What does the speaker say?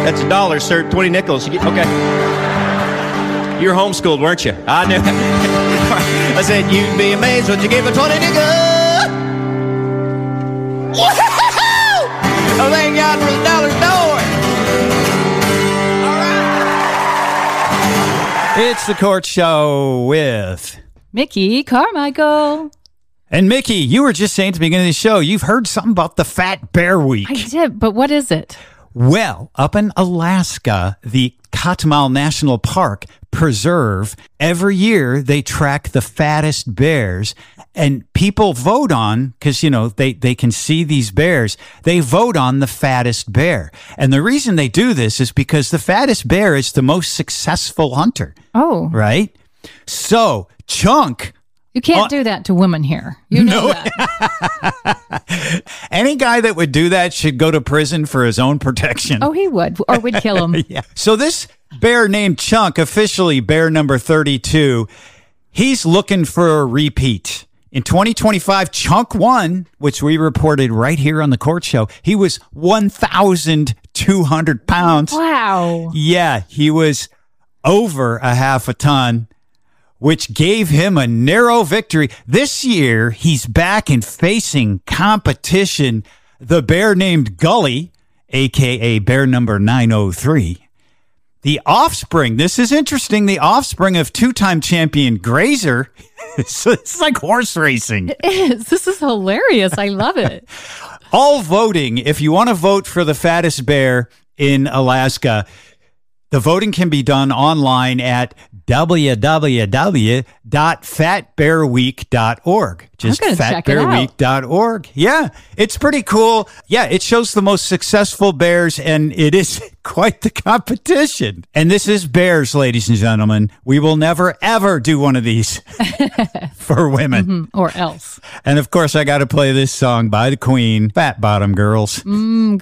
That's $1, sir. 20 nickels. Okay. You were homeschooled, weren't you? I knew. I said, you'd be amazed what you gave a 20 nickels. Woo-hoo-hoo! Oh, thank God for the dollar store. All right. It's the Court Show with Mickey Carmichael. And Mickey, you were just saying at the beginning of the show, you've heard something about the Fat Bear Week. I did, but what is it? Well, up in Alaska, the Katmai National Park Preserve, every year they track the fattest bears, and people vote on, because, you know, they can see these bears, they vote on the fattest bear. And the reason they do this is because the fattest bear is the most successful hunter. Oh. Right? So, Chunk... You can't do that to women here. You know that. Any guy that would do that should go to prison for his own protection. Oh, he would, or we'd kill him. Yeah. So this bear named Chunk, officially bear number 32, he's looking for a repeat. In 2025, Chunk won, which we reported right here on the Court Show. He was 1,200 pounds. Wow. Yeah, he was over a half a ton, which gave him a narrow victory. This year, he's back and facing competition. The bear named Gully, a.k.a. bear number 903. The offspring, this is interesting, the offspring of two-time champion Grazer. So it's like horse racing. It is. This is hilarious. I love it. All voting, if you want to vote for the fattest bear in Alaska, the voting can be done online at www.fatbearweek.org. Just fatbearweek.org. Yeah, it's pretty cool. Yeah, it shows the most successful bears, and it is quite the competition. And this is bears, ladies and gentlemen. We will never, ever do one of these for women. Mm-hmm. Or else. And of course, I got to play this song by the Queen, Fat Bottom Girls.